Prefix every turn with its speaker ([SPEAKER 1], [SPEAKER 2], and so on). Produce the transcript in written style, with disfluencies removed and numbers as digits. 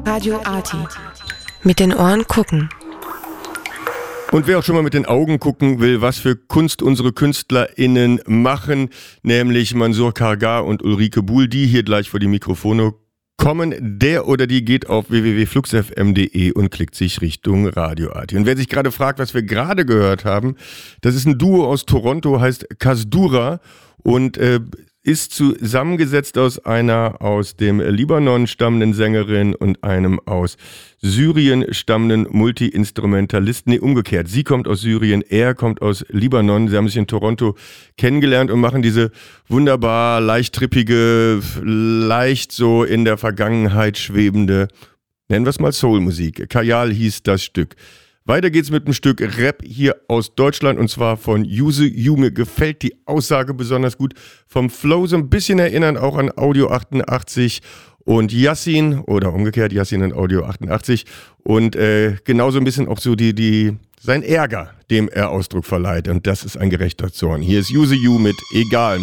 [SPEAKER 1] Radio Arti. Mit den Ohren gucken.
[SPEAKER 2] Und wer auch schon mal mit den Augen gucken will, was für Kunst unsere KünstlerInnen machen, nämlich Mansour Kargar und Ulrike Buhl, die hier gleich vor die Mikrofone kommen, der oder die geht auf www.fluxfm.de und klickt sich Richtung Radio Arti. Und wer sich gerade fragt, was wir gerade gehört haben, das ist ein Duo aus Toronto, heißt Kasdura und ist zusammengesetzt aus einer aus dem Libanon stammenden Sängerin und einem aus Syrien stammenden Multi-Instrumentalisten. Nee, umgekehrt. Sie kommt aus Syrien, er kommt aus Libanon. Sie haben sich in Toronto kennengelernt und machen diese wunderbar leicht trippige, leicht so in der Vergangenheit schwebende, nennen wir es mal Soul-Musik. Kajal hieß das Stück. Weiter geht's mit einem Stück Rap hier aus Deutschland und zwar von Yuzu Yu. Mir gefällt die Aussage besonders gut. Vom Flow so ein bisschen erinnern auch an Audio 88 und Yassin oder umgekehrt Yassin und Audio 88 und genauso ein bisschen auch so sein Ärger, dem er Ausdruck verleiht und das ist ein gerechter Zorn. Hier ist Yuzu Yu mit Egal.